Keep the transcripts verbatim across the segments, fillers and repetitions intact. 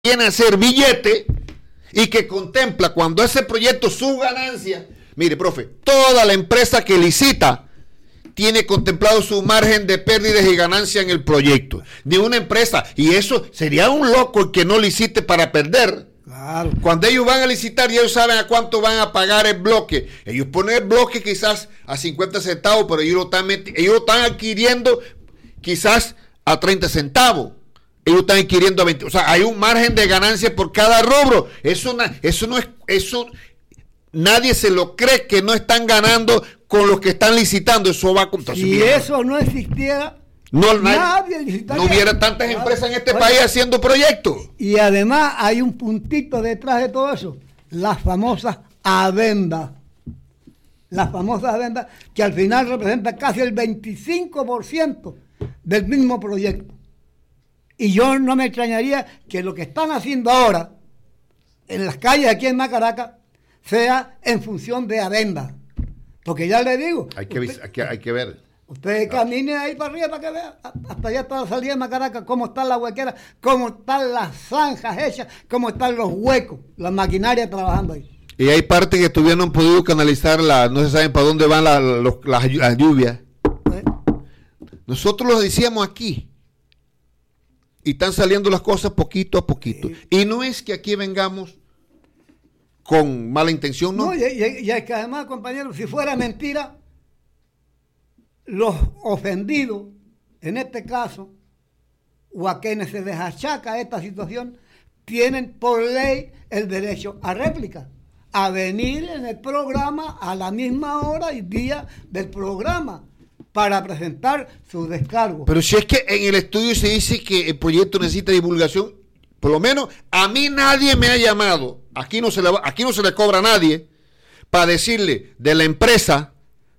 viene a hacer billete y que contempla cuando ese proyecto su ganancia. Mire, profe, toda la empresa que licita tiene contemplado su margen de pérdidas y ganancia en el proyecto. Ni una empresa, y eso sería un loco el que no licite para perder. Claro. Cuando ellos van a licitar y ellos saben a cuánto van a pagar el bloque, ellos ponen el bloque quizás a cincuenta centavos, pero ellos lo están, meti- ellos lo están adquiriendo quizás a treinta centavos. Ellos están adquiriendo a veinte. O sea, hay un margen de ganancia por cada rubro. Eso, na, eso no es, eso nadie se lo cree que no están ganando con los que están licitando. Eso va a contar. Si eso no existiera, no, nadie licitaría. No hubiera tantas claro. empresas en este Oye, país haciendo proyectos. Y además hay un puntito detrás de todo eso, las famosas adendas. Las famosas adendas que al final representan casi el veinticinco por ciento del mismo proyecto. Y yo no me extrañaría que lo que están haciendo ahora en las calles aquí en Macaraca sea en función de adendas. Porque ya le digo. Hay que, usted, hay que, hay que ver. Usted camine ahí para arriba para que vea. Hasta allá está la salida de Macaraca, cómo están las huequeras, cómo están las zanjas hechas, cómo están los huecos, la maquinaria trabajando ahí. Y hay partes que todavía no han podido canalizarla, no se saben para dónde van la, los, las, las lluvias. ¿Eh? Nosotros lo decíamos aquí. Y están saliendo las cosas poquito a poquito. Sí. Y no es que aquí vengamos con mala intención, ¿no? No, y, y, y es que además, compañeros, si fuera mentira, los ofendidos, en este caso, o a quienes se les achaca esta situación, tienen por ley el derecho a réplica, a venir en el programa a la misma hora y día del programa, para presentar su descargo. Pero si es que en el estudio se dice que el proyecto necesita divulgación, por lo menos a mí nadie me ha llamado, aquí no se le, aquí no se le cobra a nadie, para decirle de la empresa,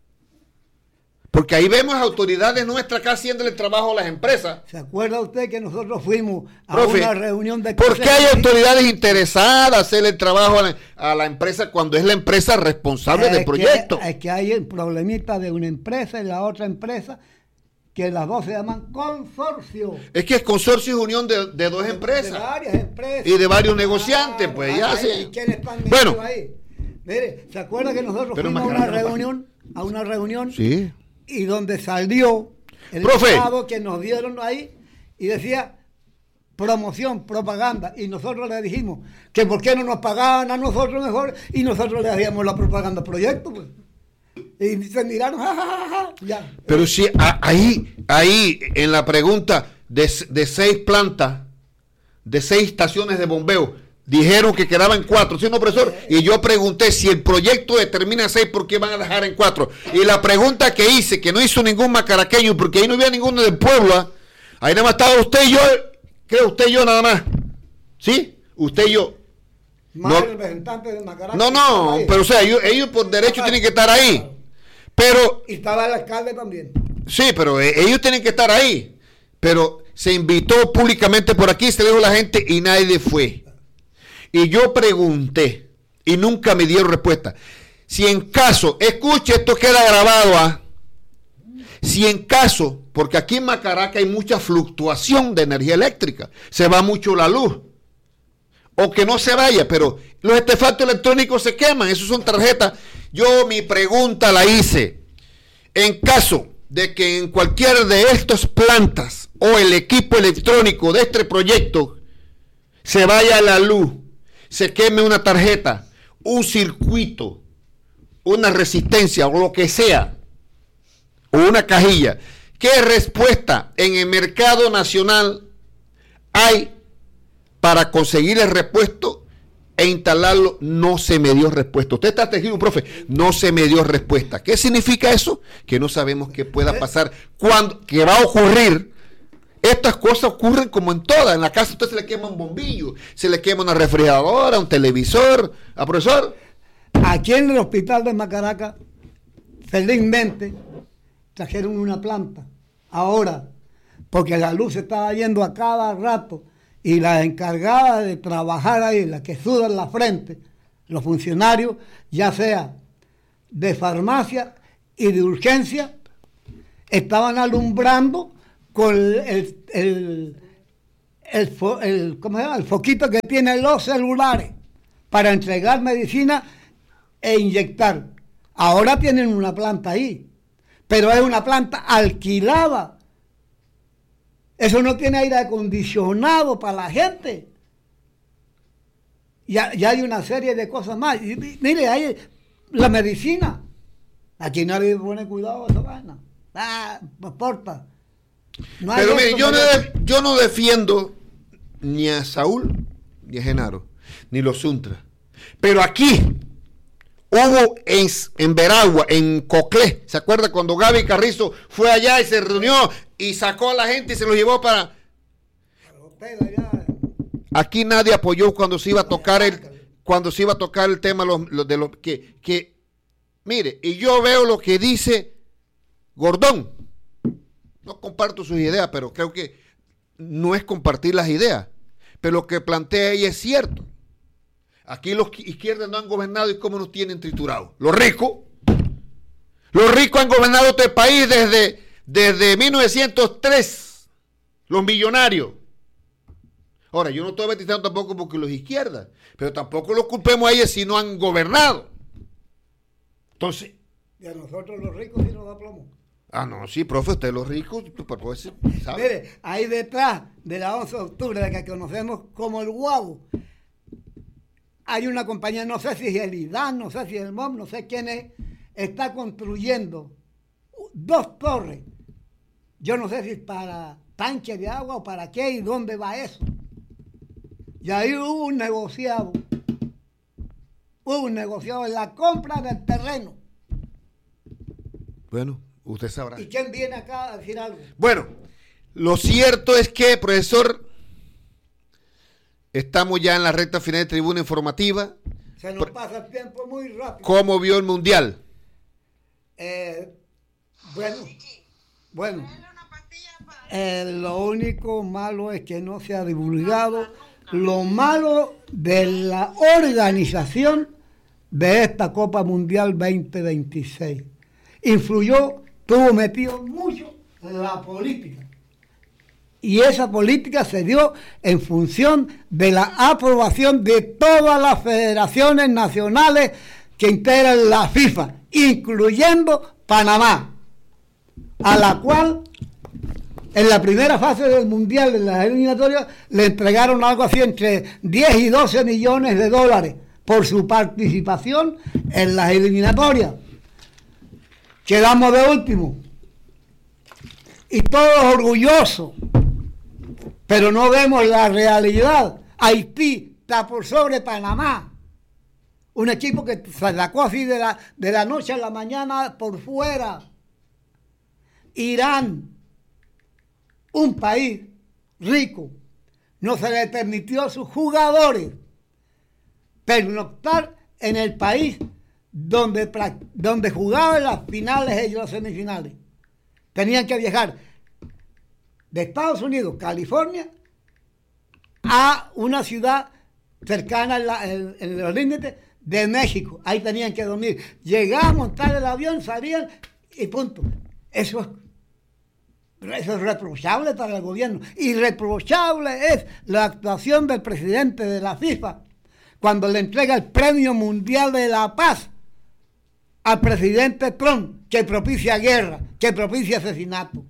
porque ahí vemos autoridades nuestras acá haciéndole el trabajo a las empresas. ¿Se acuerda usted que nosotros fuimos a Profe, una reunión de... ¿Por qué hay autoridades interesadas a hacerle el trabajo a la, a la empresa cuando es la empresa responsable es del proyecto? Que, es que hay el problemita de una empresa y la otra empresa, que las dos se llaman consorcio. Es que el consorcio es unión de, de dos de, empresas. De varias empresas. Y de varios negociantes, ah, pues ya se... ¿Quiénes están bueno, ahí? Mire, ¿se acuerda que nosotros Pero fuimos a una reunión, a una reunión? Sí. Y donde salió el estado que nos dieron ahí y decía promoción, propaganda, y nosotros le dijimos que por qué no nos pagaban a nosotros mejor y nosotros le hacíamos la propaganda al proyecto, pues. Y se miraron, ja, ja, ja, ja, ya. Pero si a, ahí, ahí en la pregunta de, de seis plantas, de seis estaciones de bombeo, dijeron que quedaban cuatro, ¿sí, no, profesor? Y yo pregunté si el proyecto determina seis, ¿por qué van a dejar en cuatro? Y la pregunta que hice, que no hizo ningún macaraqueño, porque ahí no había ninguno del pueblo, ahí nada más estaba usted y yo, creo usted y yo nada más, ¿sí? Usted y yo. Más no, representante de Macaraca. No, no, pero o sea, ellos, ellos por derecho tienen que estar ahí. Pero... Y estaba el alcalde también. Sí, pero ellos tienen que estar ahí. Pero se invitó públicamente por aquí, se le dijo a la gente y nadie fue. Y yo pregunté y nunca me dieron respuesta. Si en caso, escuche, esto queda grabado, ¿ah? Si en caso, porque aquí en Macaraca hay mucha fluctuación de energía eléctrica, se va mucho la luz, o que no se vaya, pero los artefactos electrónicos se queman, esos son tarjetas. Yo mi pregunta la hice, en caso de que en cualquiera de estas plantas o el equipo electrónico de este proyecto se vaya la luz, se queme una tarjeta, un circuito, una resistencia o lo que sea, o una cajilla, ¿qué respuesta en el mercado nacional hay para conseguir el repuesto e instalarlo? No se me dio respuesta. Usted está tejido, profe, no se me dio respuesta. ¿Qué significa eso? Que no sabemos qué pueda pasar, cuándo, qué va a ocurrir. Estas cosas ocurren como en todas. En la casa a usted se le quema un bombillo, se le quema una refrigeradora, un televisor. ¿A profesor? Aquí en el hospital de Macaraca, felizmente, trajeron una planta. Ahora, porque la luz se estaba yendo a cada rato y la encargada de trabajar ahí, la que suda en la frente, los funcionarios, ya sea de farmacia y de urgencia, estaban alumbrando con el, el, el, fo, el, ¿cómo se llama? El foquito que tienen los celulares para entregar medicina e inyectar. Ahora tienen una planta ahí, pero es una planta alquilada. Eso no tiene aire acondicionado para la gente. Ya, ya hay una serie de cosas más. Y, mire, hay la medicina. Aquí nadie pone cuidado a esa vaina. Ah, no importa. No pero mire, yo no, de, yo no defiendo ni a Saúl, ni a Genaro, ni los Suntra. Pero aquí hubo en, en Veragua, en Coclé, ¿se acuerda cuando Gaby Carrizo fue allá y se reunió y sacó a la gente y se los llevó para... Aquí nadie apoyó cuando se iba a tocar el, cuando se iba a tocar el tema los, los de los que, que, mire, y yo veo lo que dice Gordón. No comparto sus ideas, pero creo que no es compartir las ideas. Pero lo que plantea ella es cierto. Aquí los izquierdas no han gobernado y cómo nos tienen triturados. Los ricos. Los ricos han gobernado este país desde, desde mil novecientos tres. Los millonarios. Ahora, yo no estoy batizando tampoco porque los izquierdas, pero tampoco los culpemos a ellos si no han gobernado. Entonces. Y a nosotros los ricos sí nos da plomo. Ah, no, sí, profe, ustedes los ricos, pues, ¿sabe? Mire, ahí detrás de la once de octubre, de que conocemos como el Guabo, hay una compañía, no sé si es el IDAN, no sé si es el M O M, no sé quién es, está construyendo dos torres. Yo no sé si es para tanque de agua o para qué y dónde va eso. Y ahí hubo un negociado, hubo un negociado en la compra del terreno. Bueno, usted sabrá. ¿Y quién viene acá a decir algo? Bueno, lo cierto es que, profesor, estamos ya en la recta final de Tribuna Informativa. Se nos pasa el tiempo muy rápido. ¿Cómo vio el Mundial? Eh, bueno, bueno. Eh, lo único malo es que no se ha divulgado lo malo de la organización de esta Copa Mundial veinte veintiséis. Influyó, tuvo metido mucho la política. Y esa política se dio en función de la aprobación de todas las federaciones nacionales que integran la FIFA, incluyendo Panamá, a la cual en la primera fase del Mundial, en las eliminatorias, le entregaron algo así entre diez y doce millones de dólares por su participación en las eliminatorias. Quedamos de último. Y todos orgullosos. Pero no vemos la realidad. Haití está por sobre Panamá. Un equipo que se sacó así de la, de la noche a la mañana por fuera. Irán, un país rico, no se le permitió a sus jugadores pernoctar en el país donde, donde jugaban las finales y las semifinales. Tenían que viajar de Estados Unidos, California, a una ciudad cercana en, la, en, en los límites de México. Ahí tenían que dormir. Llegaban a montar el avión, salían y punto. Eso es Eso es reprochable para el gobierno. Irreprochable es la actuación del presidente de la FIFA cuando le entrega el Premio Mundial de la Paz al presidente Trump, que propicia guerra, que propicia asesinato.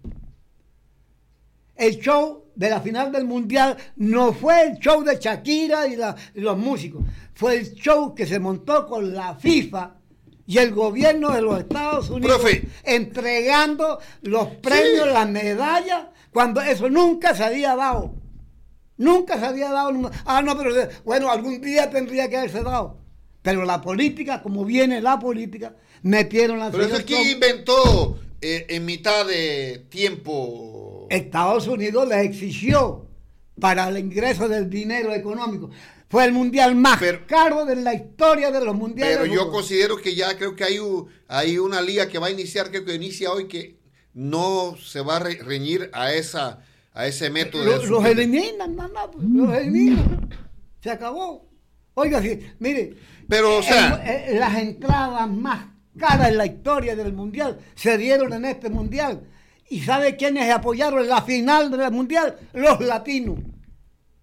El show de la final del Mundial no fue el show de Shakira y, la, y los músicos, fue el show que se montó con la FIFA y el gobierno de los Estados Unidos, profe, entregando los premios, sí, las medallas, cuando eso nunca se había dado. Nunca se había dado. Ah, no, pero bueno, algún día tendría que haberse dado. Pero la política, como viene la política, metieron la... Pero eso es que inventó eh, en mitad de tiempo. Estados Unidos les exigió para el ingreso del dinero económico. Fue el mundial más pero, caro de la historia de los mundiales. Pero yo considero que ya creo que hay, un, hay una liga que va a iniciar, creo que inicia hoy, que no se va a re, reñir a esa a ese método. Lo, los eliminan, no, no, los eliminan. Se acabó. Oiga, sí, mire, pero, o sea, el, el, las entradas más caras en la historia del mundial se dieron en este mundial. ¿Y sabe quiénes apoyaron la final del mundial? Los latinos.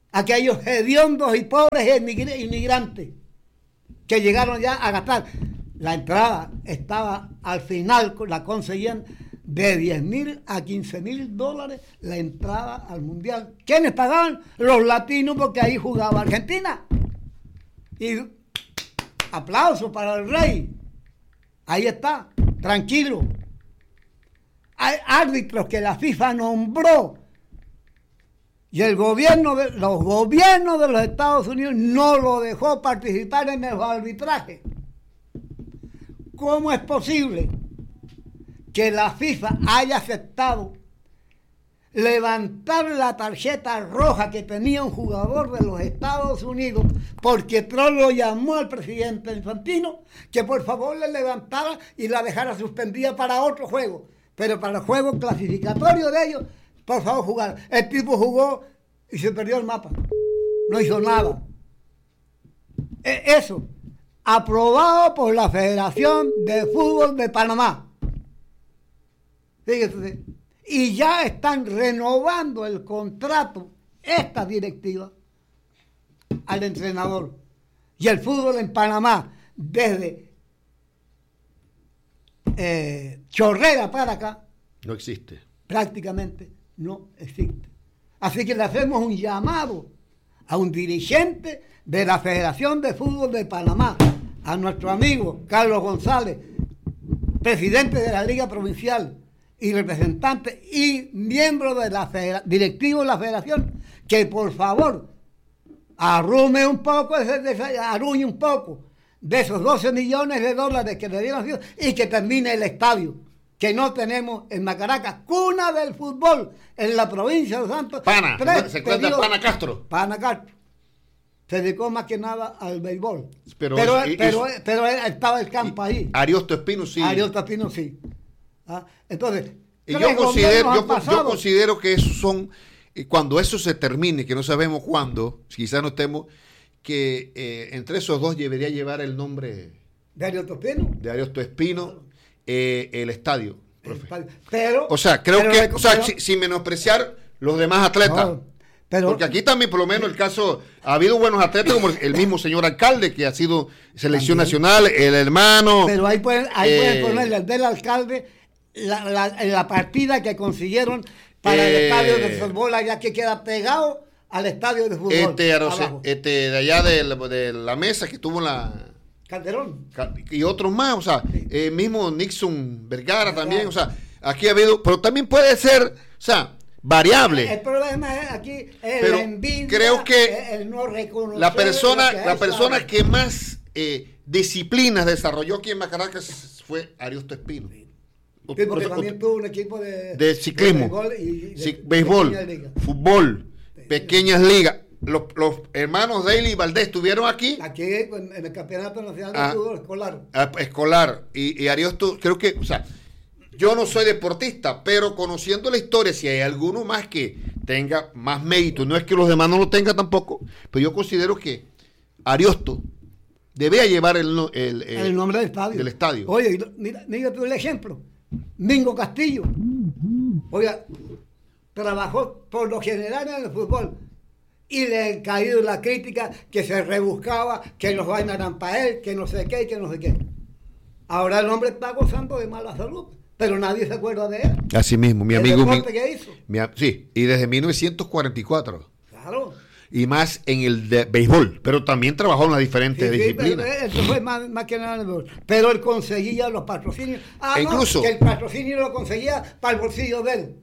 aquellos hediondos y pobres emigr- inmigrantes que llegaron ya a gastar. La entrada estaba al final, la conseguían de diez mil a quince mil dólares la entrada al Mundial. ¿Quiénes pagaban? Los latinos, porque ahí jugaba Argentina. Y aplauso para el rey. Ahí está, tranquilo. Hay árbitros que la FIFA nombró y el gobierno de, los gobiernos de los Estados Unidos no lo dejó participar en el arbitraje. ¿Cómo es posible que la FIFA haya aceptado levantar la tarjeta roja que tenía un jugador de los Estados Unidos porque Trump lo llamó al presidente Infantino que por favor le levantara y la dejara suspendida para otro juego? Pero para el juego clasificatorio de ellos, por favor, jugar. El tipo jugó y se perdió el mapa. No hizo nada. E- eso, aprobado por la Federación de Fútbol de Panamá. Fíjese. Y ya están renovando el contrato, esta directiva, al entrenador. Y el fútbol en Panamá, desde Eh, Chorrera para acá, no existe. Prácticamente no existe. Así que le hacemos un llamado a un dirigente de la Federación de Fútbol de Panamá, a nuestro amigo Carlos González, presidente de la Liga Provincial y representante y miembro de la federa- directivo de la Federación, que por favor arrume un poco, arruñe un poco de esos doce millones de dólares que le dieron y que termine el estadio, que no tenemos en Macaracas, cuna del fútbol en la provincia de Los Santos. Pana, Tres se encuentra pedidos- Pana Castro. Pana Castro. Se dedicó más que nada al béisbol. Pero Pero, eso- pero, eso- pero estaba el campo ahí. Ariosto Espino sí. Ariosto Espino sí. ¿Ah? Entonces, Y tres yo considero, gobiernos yo, han con- yo pasado. considero que esos son, eh, cuando eso se termine, que no sabemos cuándo, quizás no estemos, que eh, entre esos dos debería llevar el nombre De Ariosto Espino. de Ariosto Espino, eh, el estadio, profe. Pero, O sea, creo pero- que, pero- o sea, si- sin menospreciar los demás atletas. No, pero- Porque aquí también, por lo menos, el caso, ha habido buenos atletas, como el mismo señor alcalde, que ha sido selección También. nacional, el hermano. Pero ahí pueden, ahí Eh, pueden ponerle al del alcalde la, la, la partida que consiguieron para el Eh, estadio de fútbol allá que queda pegado al estadio de fútbol. este, Arose- abajo. este, de allá de la, de la mesa que tuvo la. Calderón. Y otros más, o sea, Sí. eh, mismo Nixon Vergara también, Claro. o sea, aquí ha habido, pero también puede ser, o sea, variable. El problema es aquí es Pero la envidia, creo que el, el no reconocer La persona, lo que la es persona sabe. que más eh, disciplinas desarrolló aquí en Macaracas fue Ariosto Espino. O- Sí, porque o- también tuvo un equipo de, de ciclismo, de béisbol, y, y de- sí, de béisbol, pequeña liga. fútbol, pequeñas ligas. Los, los hermanos Daly y Valdés estuvieron aquí, Aquí en en el Campeonato Nacional de Ah. Fútbol Escolar. a- escolar, y, y Ariosto, creo que, o sea, yo no soy deportista, pero conociendo la historia, si hay alguno más que tenga más mérito, no es que los demás no lo tengan tampoco, pero yo considero que Ariosto debía llevar el, no- el, el- el nombre del estadio. del estadio. Oye, y lo- mira, mira tú el ejemplo. Mingo Castillo. Oiga, trabajó por lo general en el fútbol y le han caído la crítica que se rebuscaba, que los vainas eran para él, que no sé qué, que no sé qué. Ahora el hombre está gozando de mala salud, pero nadie se acuerda de él. Así mismo, mi El amigo. mi- deporte que hizo. mi a- sí, y desde mil novecientos cuarenta y cuatro. Claro. Y más en el de béisbol, pero también trabajó en las diferentes Sí, sí, disciplinas. pero eso fue más, más que nada en el béisbol. Pero él conseguía los patrocinios. Ah, E no, incluso- que el patrocinio lo conseguía para el bolsillo de él.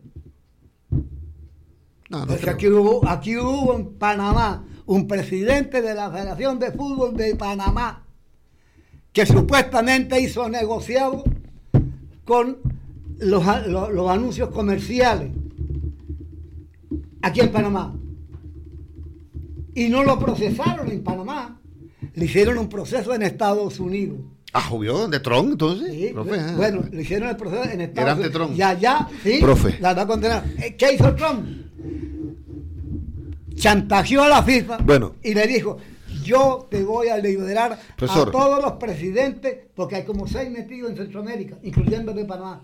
No, no Entonces, creo. aquí hubo, aquí hubo en Panamá un presidente de la Federación de Fútbol de Panamá que supuestamente hizo negociado con los, a- los, los anuncios comerciales aquí en Panamá. Y no lo procesaron en Panamá, le hicieron un proceso en Estados Unidos. Ah, obvio, de Tron, entonces. Sí, profe, ah. bueno, le hicieron el proceso en Estados Grande Unidos. Trump. Y allá, sí, Profe. la va a condenar. Eh, ¿Qué hizo Trump? Chantajeó a la FIFA Bueno. y le dijo, yo te voy a liberar Profesor. a todos los presidentes, porque hay como seis metidos en Centroamérica, incluyendo el de Panamá,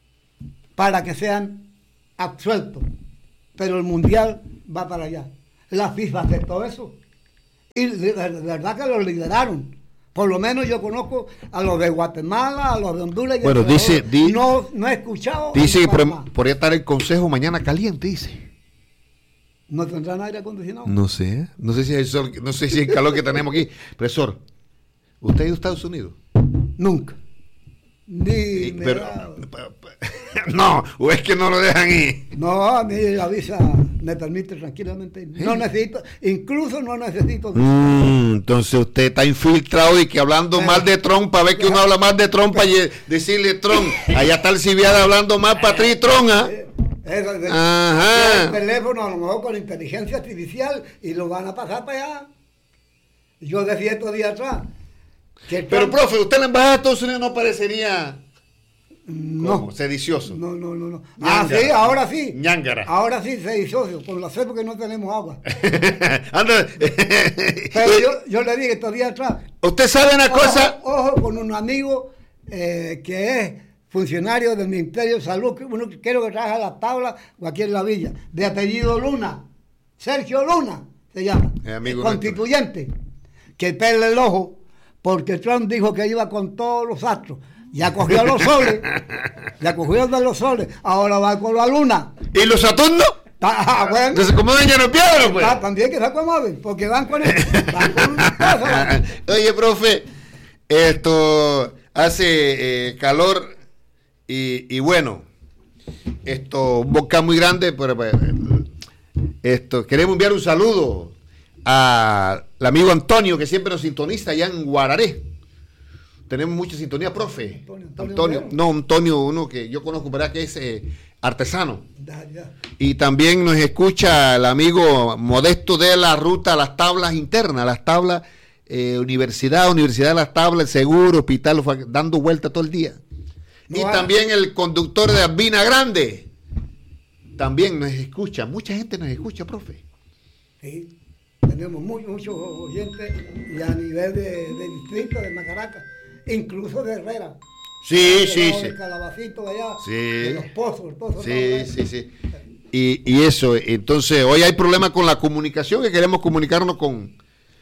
para que sean absueltos. Pero el Mundial va para allá. la FIFA aceptó eso. Y de verdad que lo lideraron. Por lo menos yo conozco a los de Guatemala, a los de Honduras. Y bueno, dice, di, no, no he escuchado. Dice que por, podría estar el consejo mañana caliente, dice. ¿No tendrán aire acondicionado? No sé, no sé si es el sol, no sé si es el calor que tenemos aquí. Profesor, ¿usted ha ido a Estados Unidos? Nunca. Ni sí, pero, pero, pero, no, o es que no lo dejan ir. No, a mí la visa me permite tranquilamente ir. No necesito, incluso no necesito visa. Mm, entonces usted está infiltrado y que hablando pero, mal de Trump, para ver que uno habla más de Trump, para decirle Trump. Allá está el Civiada hablando más para ti, Trump, ¿ah? Eso, de, Ajá. El teléfono a lo mejor con inteligencia artificial y lo van a pasar para allá. Yo decía estos días atrás. Que pero, Trump, profe, usted en la embajada de Estados Unidos no parecería no, sedicioso. No, no, no, no. Ah, sí, ahora sí. Ñángara. Ahora sí, sedicioso, con la sed porque no tenemos agua. Anda. Pero yo, yo le dije estos días atrás. ¿Usted sabe una ojo, cosa? Ojo con un amigo eh, que es funcionario del Ministerio de Salud, que uno quiero que trabaja a la tabla o aquí en la villa, de apellido Luna, Sergio Luna se llama, eh, constituyente, nuestro. Que pele el ojo, porque Trump dijo que iba con todos los astros, ya cogió los soles, ya cogió de los soles, ahora va con la luna. ¿Y los Saturnos? Ah, bueno. Entonces, ¿cómo ven ya no pierden, pues? Ah, también que se acomoden, porque van con el, van con cosas. Oye, profe, esto hace eh, calor. Y, y bueno, esto, un volcán muy grande, pero esto, queremos enviar un saludo al amigo Antonio, que siempre nos sintoniza allá en Guararé. Tenemos mucha sintonía, profe. Antonio, Antonio, Antonio no, Antonio, uno que yo conozco, ¿verdad? Que es eh, artesano. Ya, ya. Y también nos escucha el amigo Modesto de la ruta a las tablas internas, las tablas, eh, universidad, universidad de las tablas, seguro, hospital, dando vuelta todo el día. Y no, también el conductor de Albina Grande también nos escucha. Mucha gente nos escucha, profe. Sí, tenemos muy, muchos oyentes y a nivel de, de distrito de Macaraca, incluso de Herrera. Sí, sí, sí. De Calabacito allá, sí. de los pozos, el pozo. Sí, sí, sí. Y, y eso, entonces, hoy hay problemas con la comunicación, que queremos comunicarnos con...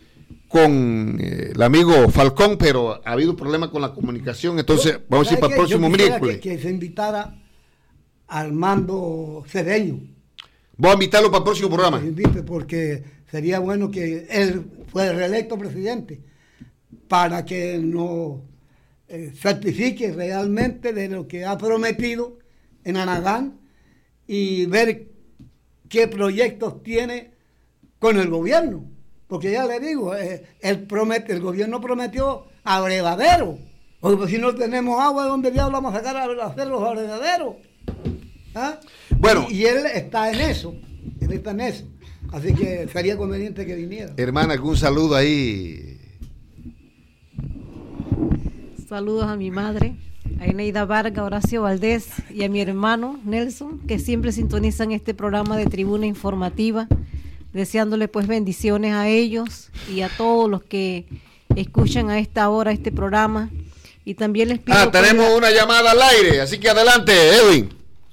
con eh, el amigo Falcón, pero ha habido problemas con la comunicación, entonces yo, vamos a ir para el próximo miércoles. Que, que se invitara a Armando Cedeño. Voy a invitarlo para el próximo programa. Que invite porque sería bueno que él fuera reelecto presidente para que nos eh, certifique realmente de lo que ha prometido en Anagán y ver qué proyectos tiene con el gobierno. Porque ya le digo, eh, él promete, el gobierno prometió abrevadero. Porque pues, si no tenemos agua, ¿de dónde diablos vamos a sacar a hacer los abrevaderos? ¿Ah? Bueno. Y, y él está en eso. Él está en eso. Así que sería conveniente que viniera. Hermana, algún saludo ahí. Saludos a mi madre, a Eneida Vargas, Horacio Valdés y a mi hermano Nelson, que siempre sintonizan este programa de Tribuna Informativa. Deseándole pues bendiciones a ellos y a todos los que escuchan a esta hora este programa. Y también les pido... Ah, tenemos pues, una llamada al aire, así que adelante, Edwin.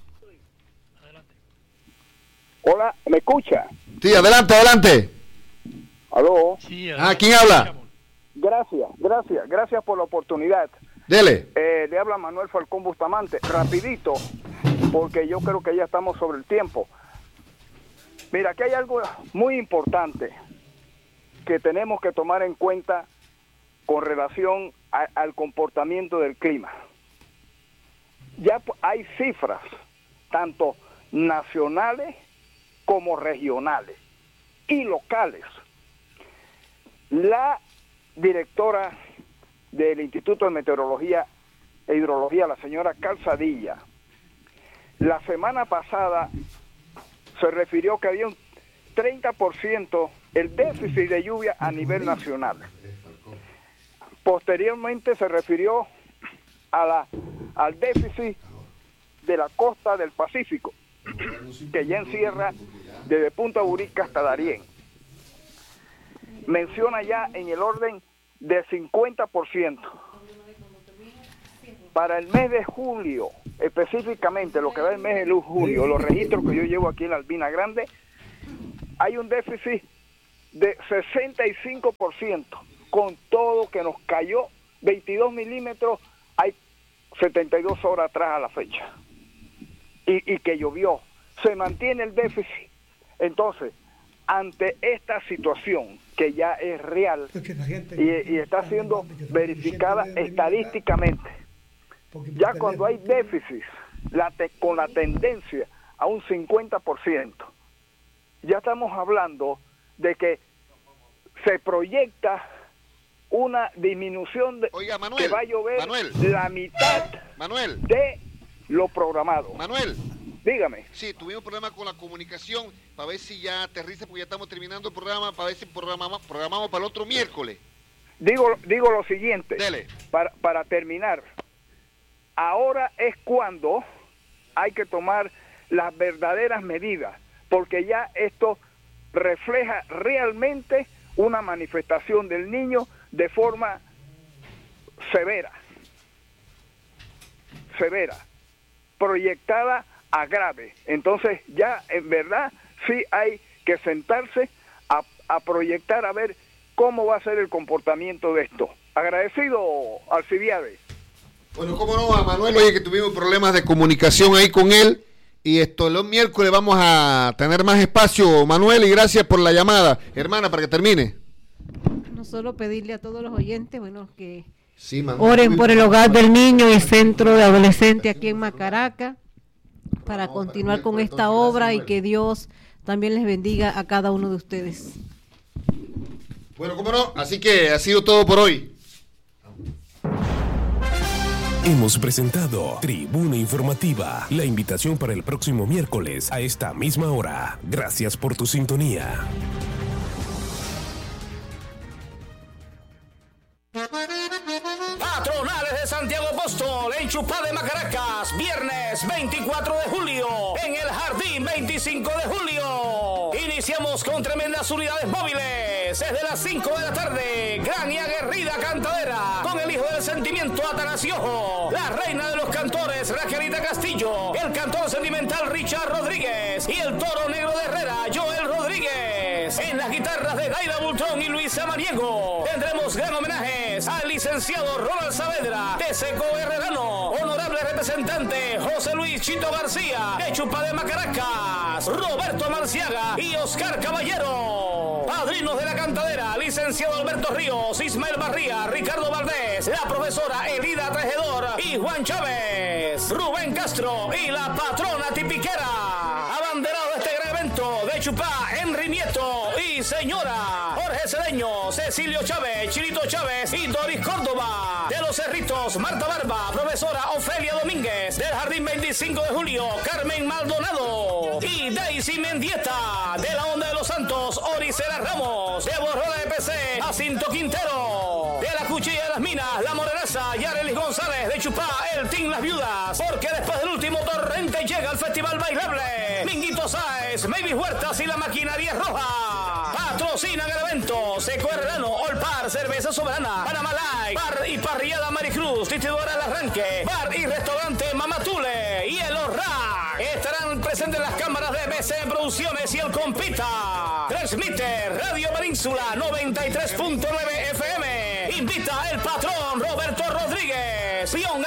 Hola, ¿me escucha? Sí, adelante, adelante. ¿Aló? Sí, ah, ¿quién habla? Gracias, gracias, gracias por la oportunidad. Dele. Eh, le habla Manuel Falcón Bustamante. Rapidito, porque yo creo que ya estamos sobre el tiempo. Mira, aquí hay algo muy importante que tenemos que tomar en cuenta con relación a, al comportamiento del clima. Ya hay cifras, tanto nacionales como regionales y locales. La directora del Instituto de Meteorología e Hidrología, la señora Calzadilla, la semana pasada se refirió que había un treinta por ciento el déficit de lluvia a nivel nacional. Posteriormente se refirió a la, al déficit de la costa del Pacífico, que ya encierra desde Punta Burica hasta Darién. Menciona ya en el orden de cincuenta por ciento. Para el mes de julio, específicamente lo que va el mes de julio, los registros que yo llevo aquí en la Albina Grande, hay un déficit de sesenta y cinco por ciento, con todo que nos cayó veintidós milímetros, hay setenta y dos horas atrás a la fecha, y, y que llovió, se mantiene el déficit. Entonces, ante esta situación que ya es real y, y está siendo verificada estadísticamente, ya cuando hay déficit la te, con la tendencia a un cincuenta por ciento, ya estamos hablando de que se proyecta una disminución de, Oiga, Manuel, que va a llover Manuel, la mitad Manuel, de lo programado. Manuel, dígame. Sí, tuvimos problemas con la comunicación, para ver si ya aterriza, porque ya estamos terminando el programa, para ver si programamos, programamos para el otro miércoles. Digo, digo lo siguiente, Dele. Para, para terminar, ahora es cuando hay que tomar las verdaderas medidas, porque ya esto refleja realmente una manifestación del niño de forma severa, severa, proyectada a grave. Entonces ya en verdad sí hay que sentarse a, a proyectar a ver cómo va a ser el comportamiento de esto. Agradecido, Alcibiades. Bueno, cómo no, a Manuel, oye, que tuvimos problemas de comunicación ahí con él, y esto los miércoles vamos a tener más espacio, Manuel, y gracias por la llamada, hermana, para que termine. No solo pedirle a todos los oyentes, bueno, que sí, Manuel, oren por el hogar del niño y centro de adolescente aquí en Macaraca, para continuar con esta obra y que Dios también les bendiga a cada uno de ustedes. Bueno, cómo no, así que ha sido todo por hoy. Hemos presentado Tribuna Informativa, la invitación para el próximo miércoles a esta misma hora. Gracias por tu sintonía. Patronales de Santiago Apóstol, en Chupá de Macaracas, viernes veinticuatro de julio, en el Jardín veinticinco de julio. Iniciamos con tremendas unidades móviles, desde las cinco de la tarde, gran y aguerrida cantadera, con el hijo del sentimiento Atanasiojo, la reina de los cantores Raquelita Castillo, el cantor sentimental Richard Rodríguez y el toro negro de Herrera, Joel Rodríguez. En las guitarras de Daira Bultrón y Luisa Maniego, tendremos gran homenajes al licenciado Ronald Saavedra, de Seco Herrerano, honorable representante José Luis Chito García, de Chupá de Macaracas, Roberto Marciaga y Oscar Caballero. Padrinos de la cantadera, licenciado Alberto Ríos, Ismael Barría, Ricardo Valdés, la profesora Elida Tejedor y Juan Chávez, Rubén Castro y la patrona tipiquera. Abanderado de este gran evento de Chupá, Henry Nieto y señora Jorge Cedeño, Cecilio Chávez, Chilito Chávez y Doris Córdoba. De los Cerritos, Marta Barba, profesora Ofelia Domínguez. Del Jardín veinticinco de julio, Carmen Maldonado y Daisy Mendieta. De la Onda de los Santos, Oricela Ramos. De Borrola de P C, Jacinto Quintero. De la Cuchilla de las Minas, La Morenaza, Yarelis González. De Chupá, el Team Las Viudas. Porque después del último torrente llega el Festival Bailable. Minguito Sáez, Mavis Huertas y la Maquinaria Roja. Patrocinan el evento Seco Herrano, Olpar, Cerveza Soberana, Panamá Light, Bar y Parrillada Maricruz, Distribuidora El Arranque, Bar y Restaurante Mamatule y El Orra. Estarán presentes las cámaras de B C Producciones y El Compita. Transmite Radio Península noventa y tres punto nueve F M. Invita el patrón Roberto Rodríguez. Pion